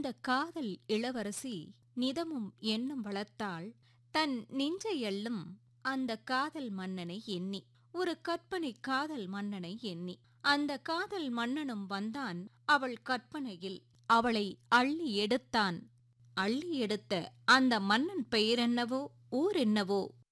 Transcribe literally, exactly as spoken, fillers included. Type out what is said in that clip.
அந்த காதல் இளவரசி நிதமும் எண்ணம் வளர்த்தாள் தன் நெஞ்சை எள்ளும் அந்த காதல் மன்னனை எண்ணி, ஒரு கற்பனை காதல் மன்னனை எண்ணி. அந்த காதல் மன்னனும் வந்தான் அவள் கற்பனையில், அவளை அள்ளி எடுத்தான். அள்ளி எடுத்த அந்த மன்னன் பெயரென்னவோ ஊரென்னவோ